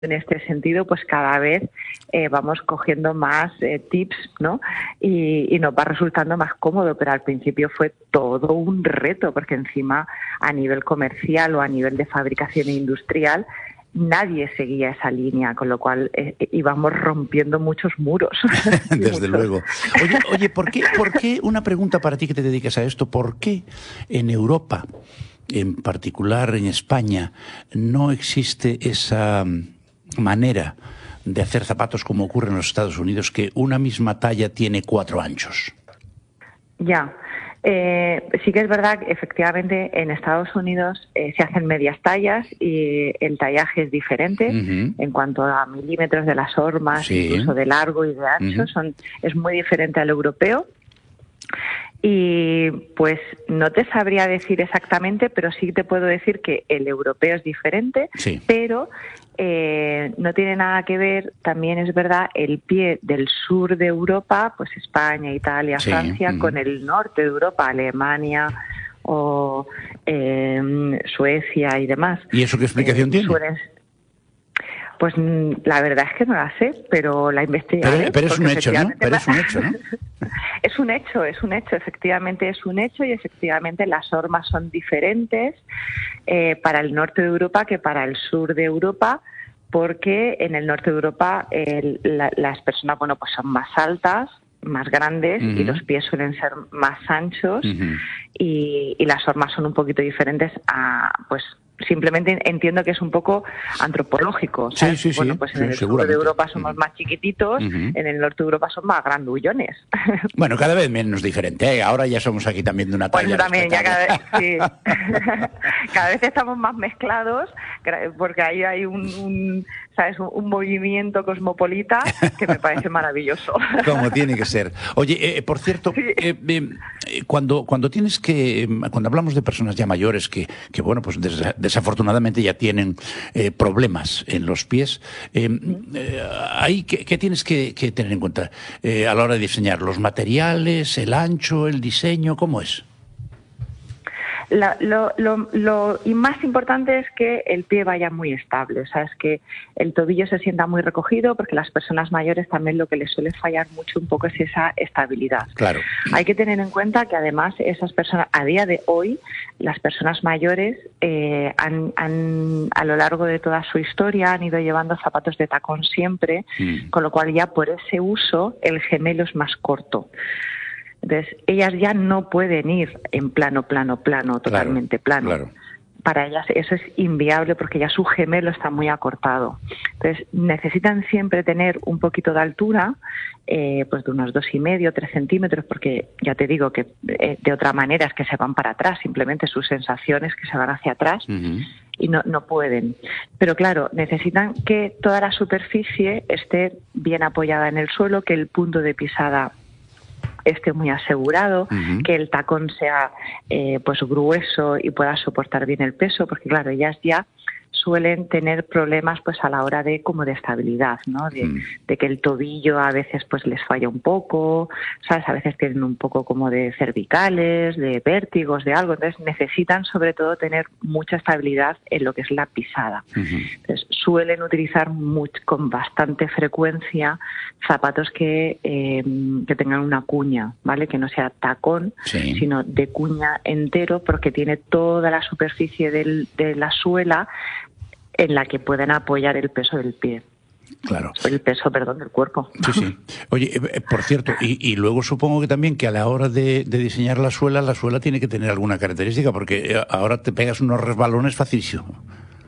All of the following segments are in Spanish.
en este sentido, pues cada vez vamos cogiendo más tips, ¿no? Y nos va resultando más cómodo, pero al principio fue todo un reto, porque encima a nivel comercial o a nivel de fabricación industrial nadie seguía esa línea, con lo cual íbamos rompiendo muchos muros. Desde luego. Oye, ¿por qué, una pregunta para ti que te dedicas a esto, ¿por qué en Europa, en particular en España, no existe esa manera de hacer zapatos como ocurre en los Estados Unidos, que una misma talla tiene 4 anchos? Ya. Sí que es verdad que efectivamente en Estados Unidos se hacen medias tallas y el tallaje es diferente en cuanto a milímetros de las hormas, incluso de largo y de ancho, es muy diferente al europeo. Y pues no te sabría decir exactamente, pero sí te puedo decir que el europeo es diferente, pero no tiene nada que ver, también es verdad, el pie del sur de Europa, pues España, Italia, Francia, con el norte de Europa, Alemania o Suecia y demás. ¿Y eso qué explicación tiene? Pues la verdad es que no la sé, pero la investigaré. Pero es un hecho, ¿no? Pero es un hecho, ¿no? Es un hecho, efectivamente es un hecho, y efectivamente las hormas son diferentes para el norte de Europa que para el sur de Europa, porque en el norte de Europa las personas, bueno, pues son más altas, más grandes, y los pies suelen ser más anchos, y las hormas son un poquito diferentes a, pues, simplemente entiendo que es un poco antropológico. ¿Sabes? Bueno, pues en el sur de Europa somos más chiquititos, en el norte de Europa son más grandullones. Bueno, cada vez menos diferente, ¿eh? Ahora ya somos aquí también de una talla. Bueno, también, ya cada vez estamos más mezclados, porque ahí hay un movimiento cosmopolita que me parece maravilloso. Como tiene que ser. Oye, por cierto, cuando hablamos de personas ya mayores que bueno, pues desafortunadamente ya tienen problemas en los pies, ¿qué tienes que tener en cuenta a la hora de diseñar? ¿Los materiales, el ancho, el diseño? ¿Cómo es? Lo más importante es que el pie vaya muy estable, o sea, es que el tobillo se sienta muy recogido, porque las personas mayores también lo que les suele fallar mucho un poco es esa estabilidad. Claro. Hay que tener en cuenta que además esas personas, a día de hoy, las personas mayores a lo largo de toda su historia han ido llevando zapatos de tacón siempre, con lo cual ya por ese uso el gemelo es más corto. Entonces, ellas ya no pueden ir en plano, totalmente plano. Claro. Para ellas eso es inviable, porque ya su gemelo está muy acortado. Entonces, necesitan siempre tener un poquito de altura, pues de unos 2,5, 3 centímetros, porque ya te digo que de otra manera es que se van para atrás, simplemente sus sensaciones que se van hacia atrás. Y no pueden. Pero claro, necesitan que toda la superficie esté bien apoyada en el suelo, que el punto de pisada esté muy asegurado, que el tacón sea pues grueso y pueda soportar bien el peso, porque claro, ellas ya suelen tener problemas pues a la hora de estabilidad, ¿no? De que el tobillo a veces pues les falla un poco, ¿sabes? A veces tienen un poco como de cervicales, de vértigos, de algo. Entonces necesitan sobre todo tener mucha estabilidad en lo que es la pisada. Entonces suelen utilizar con bastante frecuencia zapatos que tengan una cuña, ¿vale? Que no sea tacón, sino de cuña entero, porque tiene toda la superficie de la suela en la que pueden apoyar el peso del pie. Claro. El peso, perdón, del cuerpo. Sí. Oye, por cierto, y luego supongo que también que a la hora de diseñar la suela tiene que tener alguna característica, porque ahora te pegas unos resbalones facilísimo.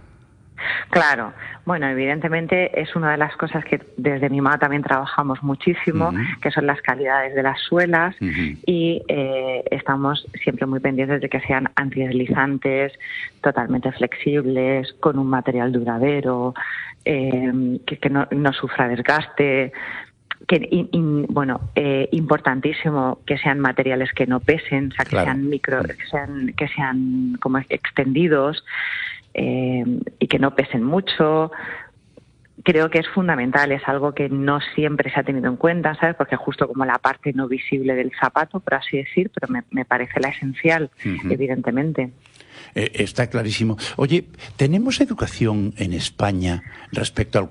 Claro. Bueno, evidentemente es una de las cosas que desde MIMA también trabajamos muchísimo, que son las calidades de las suelas, y estamos siempre muy pendientes de que sean antideslizantes, totalmente flexibles, con un material duradero, que no sufra desgaste. Importantísimo que sean materiales que no pesen, o sea, que sean que sean como extendidos, y que no pesen mucho. Creo que es fundamental, es algo que no siempre se ha tenido en cuenta, ¿sabes? Porque justo como la parte no visible del zapato, por así decir, pero me parece la esencial, evidentemente. Está clarísimo. Oye, ¿tenemos educación en España respecto al